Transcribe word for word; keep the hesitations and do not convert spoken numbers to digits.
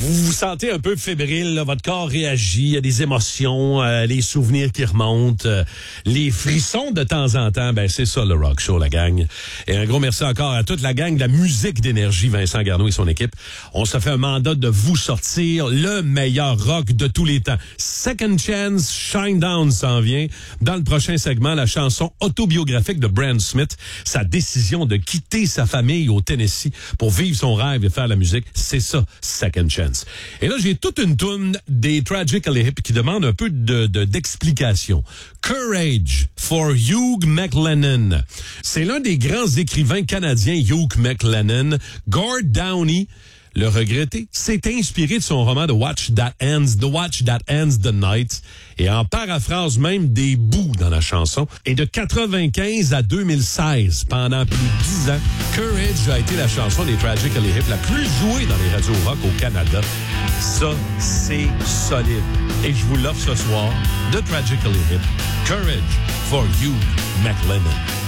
vous vous sentez un peu fébrile, là, votre corps réagit, il y a des émotions, euh, les souvenirs qui remontent, euh, les frissons de temps en temps, ben c'est ça le Rock Show, la gang. Et un gros merci encore à toute la gang de la musique d'énergie, Vincent Garneau et son équipe. On se fait un mandat de vous sortir le meilleur rock de tous les temps. Second Chance, Shine Down s'en vient. Dans le prochain segment, la chanson autobiographique de Brand Smith, sa décision de quitter sa famille au Tennessee pour vivre son rêve et faire la musique, c'est ça, Second Chance. Et là, j'ai toute une toune des Tragically Hip qui demande un peu de, de d'explication. Courage for Hugh McLennan. C'est l'un des grands écrivains canadiens, Hugh McLennan. Gord Downie, le regretté, s'est inspiré de son roman The Watch That Ends, The Watch That Ends the Night, et en paraphrase même des bouts dans la chanson. Et de quatre-vingt-quinze à deux mille seize, pendant plus de dix ans, Courage a été la chanson des Tragically Hip la plus jouée dans les radios rock au Canada. Ça, c'est solide. Et je vous l'offre ce soir, The Tragically Hip, Courage for Hugh McLennan.